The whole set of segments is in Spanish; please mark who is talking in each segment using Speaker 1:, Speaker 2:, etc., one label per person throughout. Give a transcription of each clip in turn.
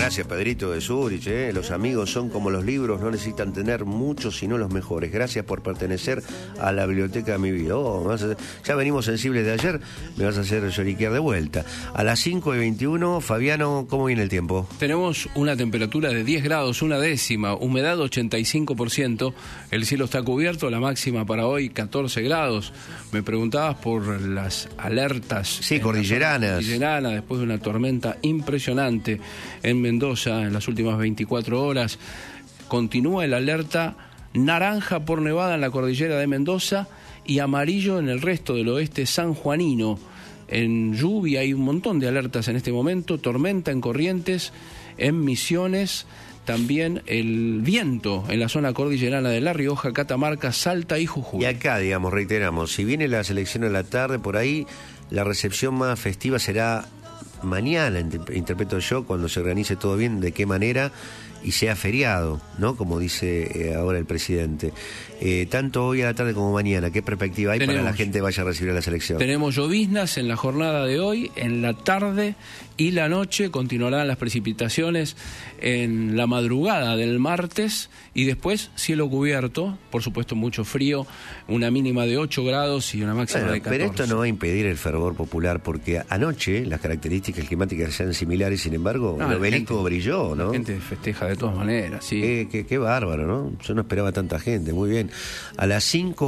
Speaker 1: Gracias, Pedrito de Zurich. Los amigos son como los libros, no necesitan tener muchos, sino los mejores. Gracias por pertenecer a la biblioteca de mi vida. Ya venimos sensibles de ayer, me vas a hacer lloriquear de vuelta. A las 5:21, Fabiano, ¿cómo viene el tiempo?
Speaker 2: Tenemos una temperatura de 10 grados, 1/10, humedad 85%, el cielo está cubierto, la máxima para hoy 14 grados. Me preguntabas por las alertas.
Speaker 1: Sí, cordilleranas.
Speaker 2: Después de una tormenta impresionante en Mendoza en las últimas 24 horas. Continúa el alerta naranja por nevada en la cordillera de Mendoza y amarillo en el resto del oeste sanjuanino. En lluvia hay un montón de alertas en este momento, tormenta en Corrientes, en Misiones, también el viento en la zona cordillerana de La Rioja, Catamarca, Salta y Jujuy.
Speaker 1: Y acá, digamos, reiteramos, si viene la selección a la tarde, por ahí la recepción más festiva será mañana, interpreto yo, cuando se organice todo bien, de qué manera y sea feriado, ¿no? Como dice ahora el presidente. Tanto hoy a la tarde como mañana, ¿qué perspectiva hay para que la gente vaya a recibir a la selección?
Speaker 2: Tenemos lloviznas en la jornada de hoy, en la tarde y la noche continuarán las precipitaciones en la madrugada del martes y después cielo cubierto, por supuesto mucho frío, una mínima de 8 grados y una máxima de 14.
Speaker 1: Pero esto no va a impedir el fervor popular, porque anoche las características climáticas sean similares, sin embargo, el obelisco brilló, ¿no?
Speaker 2: La gente festeja de todas maneras, sí.
Speaker 1: Qué bárbaro, ¿no? Yo no esperaba tanta gente, muy bien. A las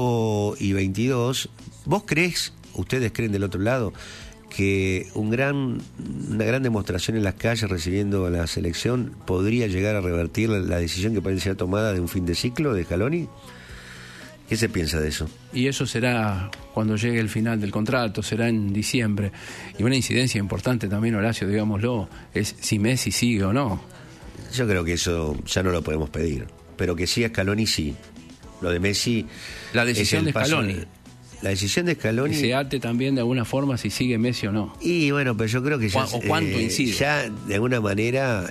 Speaker 1: 5:22, ustedes creen del otro lado, que una gran demostración en las calles recibiendo a la selección podría llegar a revertir la decisión que parecía tomada de un fin de ciclo de Scaloni? ¿Qué se piensa de eso?
Speaker 2: Y eso será cuando llegue el final del contrato, será en diciembre. Y una incidencia importante también, Horacio, digámoslo, es si Messi sigue o no.
Speaker 1: Yo creo que eso ya no lo podemos pedir, pero que sí a Scaloni sí. Lo de Messi...
Speaker 2: La decisión de Scaloni.
Speaker 1: La decisión de Scaloni...
Speaker 2: Que se ate también de alguna forma si sigue Messi o no.
Speaker 1: Y bueno, pero yo creo que ya...
Speaker 2: ¿O cuánto incide?
Speaker 1: Ya, de alguna manera,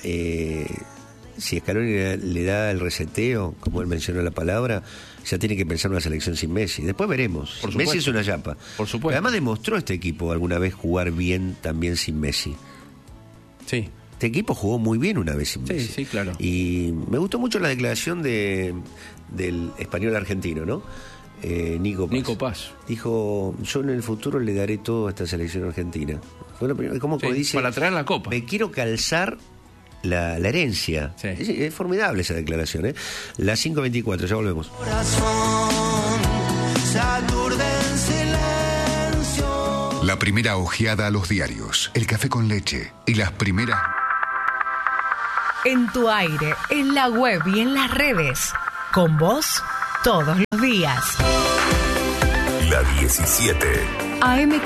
Speaker 1: si Scaloni le da el reseteo, como él mencionó la palabra, ya tiene que pensar una selección sin Messi. Después veremos. Messi es una yapa.
Speaker 2: Por supuesto.
Speaker 1: Pero además demostró este equipo alguna vez jugar bien también sin Messi.
Speaker 2: Sí.
Speaker 1: Este equipo jugó muy bien una vez sin Messi.
Speaker 2: Sí, claro.
Speaker 1: Y me gustó mucho la declaración del español argentino, ¿no? Nico Paz. Dijo, yo en el futuro le daré todo a esta selección argentina. Fue lo primero, como dice,
Speaker 2: para traer la copa.
Speaker 1: Me quiero calzar la herencia. Sí. Es formidable esa declaración, ¿eh? Las 5:24, ya volvemos.
Speaker 3: Corazón, se aturde en silencio.
Speaker 4: La primera ojeada a los diarios, el café con leche y las primeras...
Speaker 5: En tu aire, en la web y en las redes. Con vos, todos los días.
Speaker 6: La 17.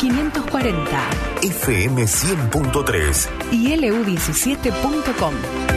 Speaker 5: AM540.
Speaker 6: FM 100.3.
Speaker 5: Y LU17.com.